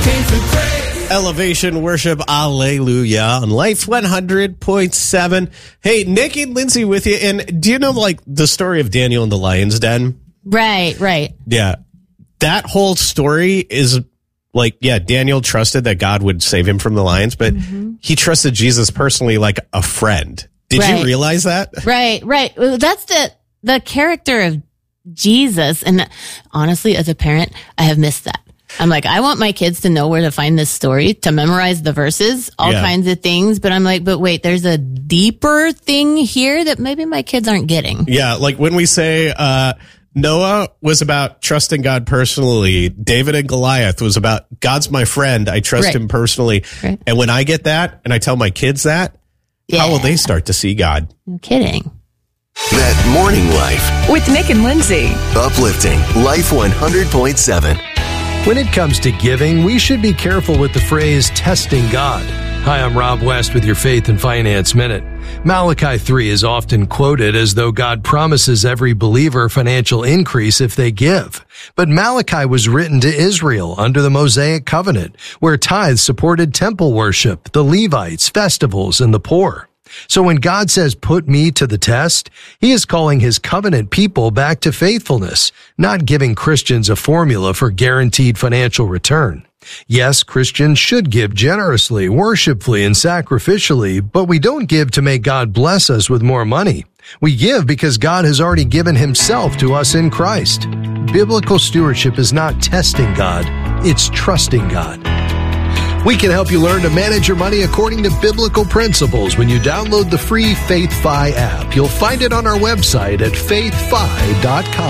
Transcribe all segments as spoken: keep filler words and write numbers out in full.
Elevation Worship, Alleluia, on Life one hundred point seven. Hey, Nick and Lindsay with you. And do you know, like, the story of Daniel in the lion's den? Right, right. Yeah. That whole story is, like, yeah, Daniel trusted that God would save him from the lions, but mm-hmm. he trusted Jesus personally like a friend. Did right. you realize that? Right, right. Well, that's the the character of Jesus. And honestly, as a parent, I have missed that. I'm like, I want my kids to know where to find this story, to memorize the verses, all yeah. kinds of things. But I'm like, but wait, there's a deeper thing here that maybe my kids aren't getting. Yeah, like when we say uh, Noah was about trusting God personally, David and Goliath was about God's my friend, I trust right. him personally. Right. And when I get that and I tell my kids that, yeah. how will they start to see God? No kidding. That Morning Life. With Nick and Lindsay. Uplifting Life one hundred point seven. When it comes to giving, we should be careful with the phrase testing God. Hi, I'm Rob West with your Faith and Finance Minute. Malachi three is often quoted as though God promises every believer financial increase if they give. But Malachi was written to Israel under the Mosaic covenant, where tithes supported temple worship, the Levites, festivals, and the poor. So when God says, put me to the test, he is calling his covenant people back to faithfulness, not giving Christians a formula for guaranteed financial return. Yes, Christians should give generously, worshipfully, and sacrificially, but we don't give to make God bless us with more money. We give because God has already given himself to us in Christ. Biblical stewardship is not testing God, it's trusting God. We can help you learn to manage your money according to biblical principles when you download the free FaithFi app. You'll find it on our website at faith fi dot com.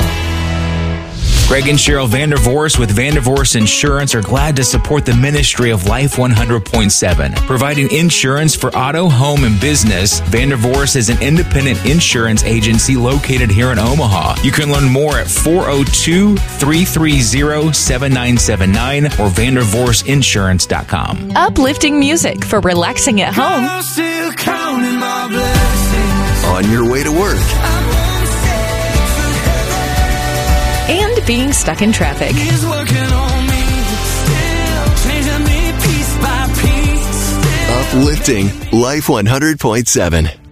Greg and Cheryl Vandervorst with Vandervorst Insurance are glad to support the ministry of Life one hundred point seven. Providing insurance for auto, home, and business, Vandervorst is an independent insurance agency located here in Omaha. You can learn more at four oh two, three three zero, seven nine seven nine or vandervorst insurance dot com. Uplifting music for relaxing at home. On your way to work. And being stuck in traffic. He's working on me, still changing me piece by piece. Uplifting Life one hundred point seven.